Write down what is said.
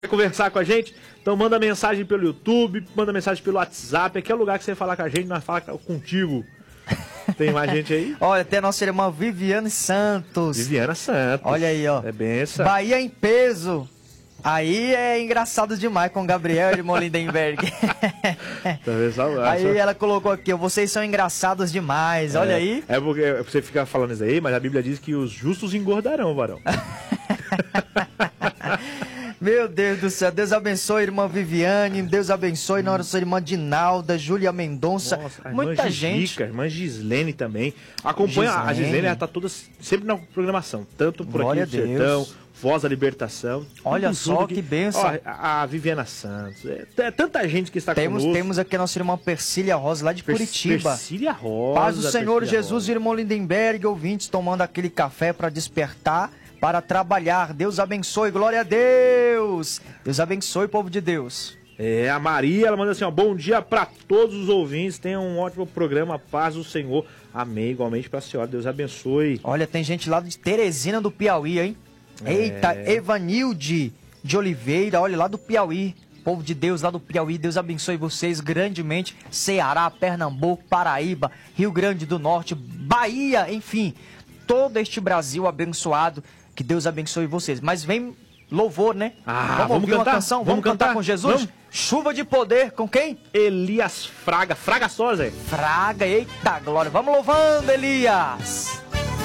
Quer conversar com a gente? Então manda mensagem pelo YouTube, manda mensagem pelo WhatsApp. Aqui é o lugar que você falar com a gente, nós falamos contigo. Tem mais gente aí? Olha, tem a nossa irmã Viviane Santos. Viviana Santos. Olha aí, ó. É benção. Bahia em peso. Aí é engraçado demais com o Gabriel de Molindenberg. Aí ela colocou aqui, ó, vocês são engraçados demais, olha aí. É porque você fica falando isso aí, mas a Bíblia diz que os justos engordarão, varão. Meu Deus do céu, Deus abençoe a irmã Viviane, Deus abençoe nossa irmã Dinalda, Júlia Mendonça, Nossa, muita gente. Gica, a irmã Gislene também. Acompanha, a Gislene, ela tá toda sempre na programação, tanto por Glória aqui no a Sertão, Deus. Voz da Libertação. Olha só que bênção. Ó, a Viviana Santos, é tanta gente que está conosco. Temos aqui a nossa irmã Persília Rosa, lá de Curitiba. Persília Rosa. Paz do Senhor Persília Jesus, Rosa. irmão Lindenberg, ouvintes tomando aquele café para despertar, para trabalhar. Deus abençoe, glória a Deus. Deus abençoe, povo de Deus. A Maria, ela manda assim, ó, bom dia para todos os ouvintes, tenham um ótimo programa, paz do Senhor. Amém, igualmente para a senhora, Deus abençoe. Olha, tem gente lá de Teresina do Piauí, hein? Eita, Evanilde de Oliveira, olha, lá do Piauí. Povo de Deus lá do Piauí, Deus abençoe vocês grandemente. Ceará, Pernambuco, Paraíba, Rio Grande do Norte, Bahia, enfim, todo este Brasil abençoado. Que Deus abençoe vocês. Mas vem louvor, né? Vamos ouvir cantar? uma canção? Vamos cantar com Jesus? Vamos. Chuva de poder, com quem? Elias Fraga, Fraga só, Zé. Fraga, eita glória. Vamos louvando, Elias.